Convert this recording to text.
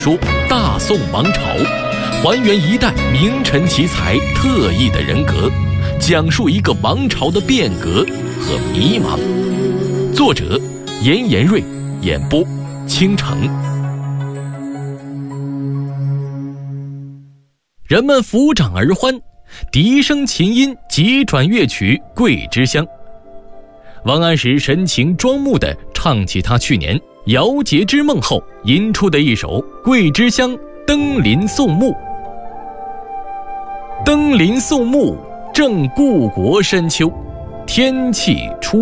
说大宋王朝，还原一代名臣奇才特异的人格，讲述一个王朝的变革和迷茫。作者严延瑞，演播倾城。人们抚掌而欢，笛声琴音急转乐曲《桂枝香》。王安石神情庄穆地唱起他去年遥结之梦后吟出的一首《桂枝香·登临宋墓》。登临宋墓，正故国深秋，天气初